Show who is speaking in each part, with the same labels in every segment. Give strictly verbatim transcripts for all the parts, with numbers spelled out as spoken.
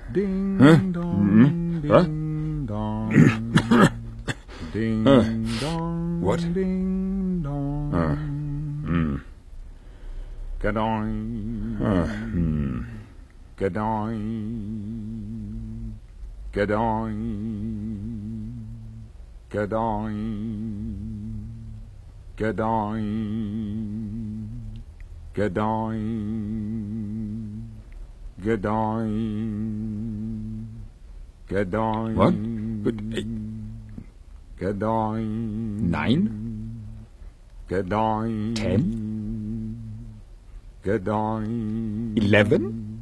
Speaker 1: Ding
Speaker 2: Huh?
Speaker 1: dong,
Speaker 2: Huh?
Speaker 1: ding dong, ding
Speaker 2: Huh?
Speaker 1: dong,
Speaker 2: What?
Speaker 1: ding dong,
Speaker 2: Uh, mm,
Speaker 1: gadoing,
Speaker 2: uh, hmm.
Speaker 1: gadoing, gadoing, gadoing, gadoing, gadoing, gadoing, gadoing.
Speaker 2: What? But, eh,
Speaker 1: Gadoing.
Speaker 2: Nine?
Speaker 1: Gadoing.
Speaker 2: Ten?
Speaker 1: Gadoing.
Speaker 2: Eleven?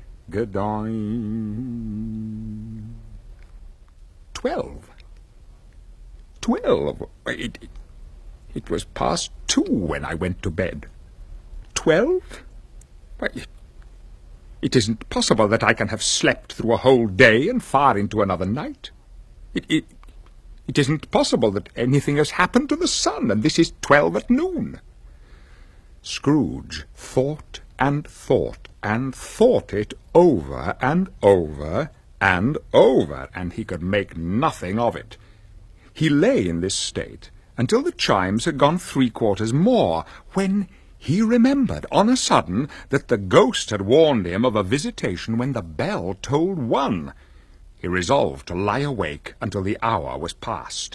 Speaker 1: Gadoing.
Speaker 2: Twelve. Twelve. It, it, it was past two when I went to bed. Twelve? Why, it, it isn't possible that I can have slept through a whole day and far into another night. It, it, it isn't possible that anything has happened to the sun, and this is twelve at noon. Scrooge thought and thought and thought it over and over and over, and he could make nothing of it. He lay in this state until the chimes had gone three quarters more, when he remembered on a sudden that the ghost had warned him of a visitation when the bell tolled one. He resolved to lie awake until the hour was past.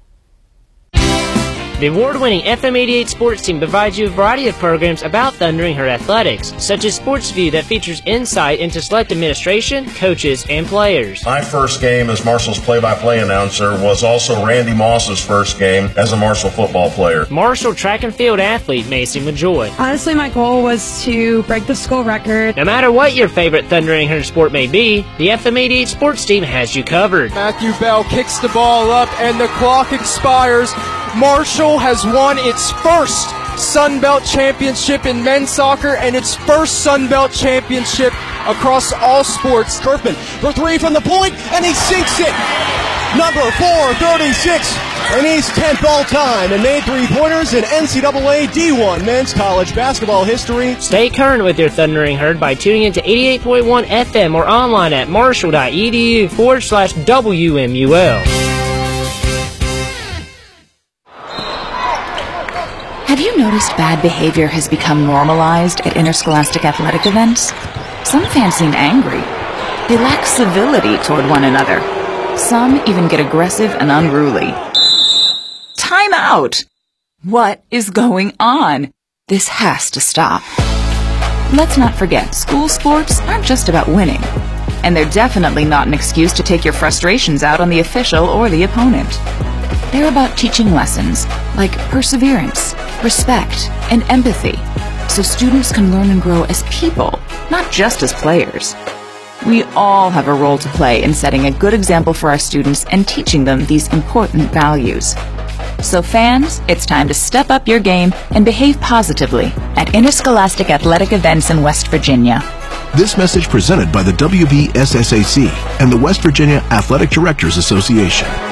Speaker 3: The award-winning F M eighty-eight sports team provides you a variety of programs about Thundering Herd athletics, such as Sports View that features insight into select administration, coaches, and players.
Speaker 4: My first game as Marshall's play-by-play announcer was also Randy Moss's first game as a Marshall football player.
Speaker 3: Marshall track and field athlete Macy LaJoy.
Speaker 5: Honestly, my goal was to break the school record.
Speaker 3: No matter what your favorite Thundering Herd sport may be, the F M eighty-eight sports team has you covered.
Speaker 6: Matthew Bell kicks the ball up and the clock expires. Marshall has won its first Sun Belt Championship in men's soccer and its first Sun Belt Championship across all sports.
Speaker 7: Turpin for three from the point, and he sinks it. Number four, thirty-six, and he's tenth all time and made three-pointers in N C double A D one men's college basketball history.
Speaker 3: Stay current with your Thundering Herd by tuning into eighty-eight point one F M or online at marshall.edu forward slash WMUL.
Speaker 8: Have you noticed bad behavior has become normalized at interscholastic athletic events? Some fans seem angry. They lack civility toward one another. Some even get aggressive and unruly. Time out! What is going on? This has to stop. Let's not forget, school sports aren't just about winning. And they're definitely not an excuse to take your frustrations out on the official or the opponent. They're about teaching lessons like perseverance, respect, and empathy, so students can learn and grow as people, not just as players. We all have a role to play in setting a good example for our students and teaching them these important values. So fans, it's time to step up your game and behave positively at interscholastic athletic events in West Virginia.
Speaker 9: This message presented by the W V S S A C and the West Virginia Athletic Directors Association.